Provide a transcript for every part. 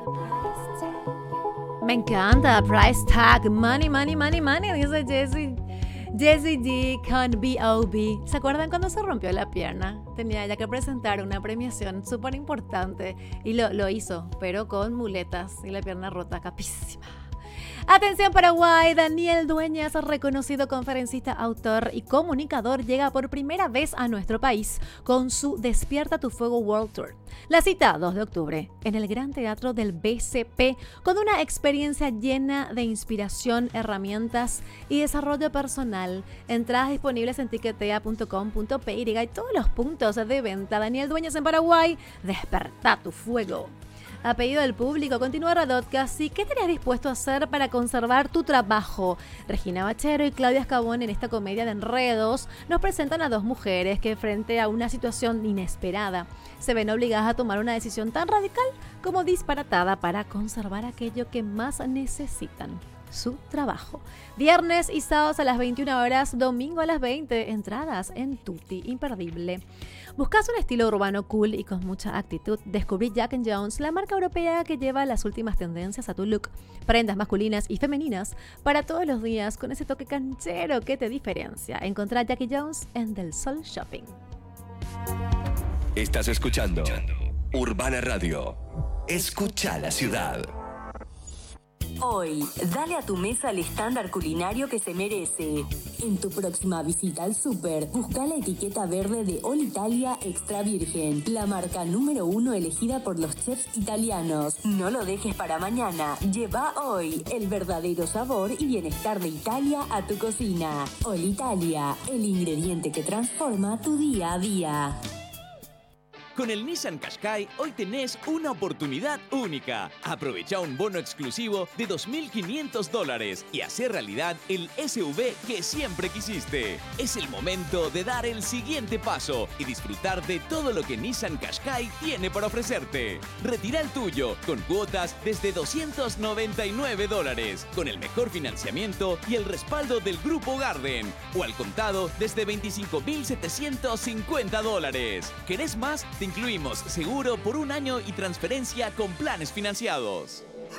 Me encanta. Price tag. Money, money, money, money. Dice Jessie G con B.O.B. ¿Se acuerdan cuando se rompió la pierna? Tenía ya que presentar una premiación súper importante y lo hizo, pero con muletas y la pierna rota, capísima. Atención Paraguay, Daniel Dueñas, reconocido conferencista, autor y comunicador, llega por primera vez a nuestro país con su Despierta tu Fuego World Tour. La cita 2 de octubre en el Gran Teatro del BCP, con una experiencia llena de inspiración, herramientas y desarrollo personal. Entradas disponibles en tiquetea.com.py y todos los puntos de venta. Daniel Dueñas en Paraguay, Desperta tu Fuego. A pedido del público, continúa Radotcast. ¿Y qué estarías dispuesto a hacer para conservar tu trabajo? Regina Bachero y Claudia Escabón, en esta comedia de enredos, nos presentan a dos mujeres que, frente a una situación inesperada, se ven obligadas a tomar una decisión tan radical como disparatada para conservar aquello que más necesitan: su trabajo. Viernes y sábados a las 21 horas, domingo a las 20, entradas en Tutti, imperdible. ¿Buscas un estilo urbano cool y con mucha actitud? Descubrí Jack & Jones, la marca europea que lleva las últimas tendencias a tu look. Prendas masculinas y femeninas para todos los días, con ese toque canchero que te diferencia. Encontrá Jack & Jones en Del Sol Shopping. Estás escuchando Urbana Radio. Escucha la ciudad. Hoy, dale a tu mesa el estándar culinario que se merece. En tu próxima visita al súper, busca la etiqueta verde de All Italia Extra Virgen, la marca número 1 elegida por los chefs italianos. No lo dejes para mañana. Lleva hoy el verdadero sabor y bienestar de Italia a tu cocina. All Italia, el ingrediente que transforma tu día a día. Con el Nissan Qashqai hoy tenés una oportunidad única. Aprovecha un bono exclusivo de $2.500 y hacer realidad el SUV que siempre quisiste. Es el momento de dar el siguiente paso y disfrutar de todo lo que Nissan Qashqai tiene para ofrecerte. Retira el tuyo con cuotas desde $299, con el mejor financiamiento y el respaldo del Grupo Garden, o al contado desde $25.750. ¿Querés más? Te incluimos seguro por un año y transferencia con planes financiados.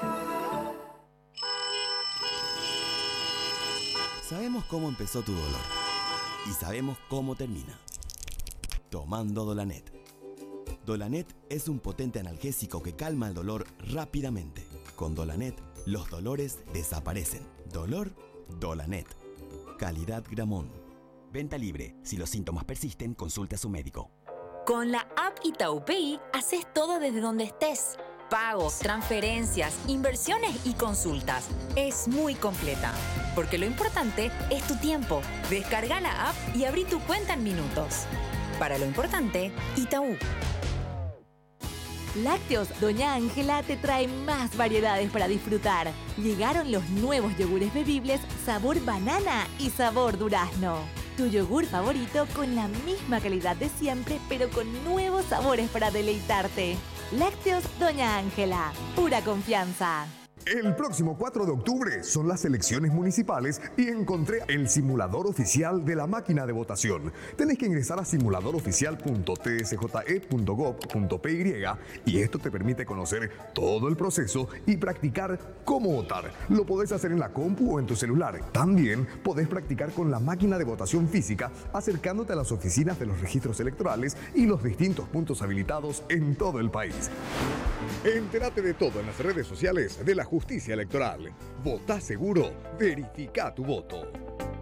Sabemos cómo empezó tu dolor y sabemos cómo termina. Tomando Dolanet. Dolanet es un potente analgésico que calma el dolor rápidamente. Con Dolanet, los dolores desaparecen. Dolor, Dolanet. Calidad Gramón. Venta libre. Si los síntomas persisten, consulte a su médico. Con la app Itaú Pay, haces todo desde donde estés. Pagos, transferencias, inversiones y consultas. Es muy completa, porque lo importante es tu tiempo. Descarga la app y abrí tu cuenta en minutos. Para lo importante, Itaú. Lácteos Doña Ángela te trae más variedades para disfrutar. Llegaron los nuevos yogures bebibles sabor banana y sabor durazno. Tu yogur favorito con la misma calidad de siempre, pero con nuevos sabores para deleitarte. Lácteos Doña Ángela, pura confianza. El próximo 4 de octubre son las elecciones municipales y encontré el simulador oficial de la máquina de votación. Tenés que ingresar a simuladoroficial.tsje.gov.py y esto te permite conocer todo el proceso y practicar cómo votar. Lo podés hacer en la compu o en tu celular. También podés practicar con la máquina de votación física acercándote a las oficinas de los registros electorales y los distintos puntos habilitados en todo el país. Entérate de todo en las redes sociales de la Justicia Electoral. Votá seguro, verifica tu voto.